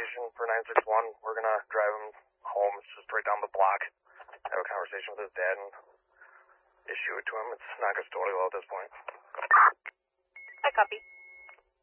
location for 961. We're gonna drive him home. It's just right down the block. Have a conversation with his dad and issue it to him. It's non-custodial at this point. I copy.